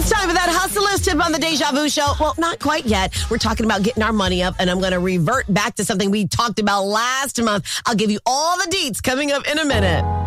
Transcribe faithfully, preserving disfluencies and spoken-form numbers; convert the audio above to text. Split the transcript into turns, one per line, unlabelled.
It's time for that hustlers tip on the Deja Vu Show. Well, not quite yet. We're talking about getting our money up, and I'm going to revert back to something we talked about last month. I'll give you all the deets coming up in a minute.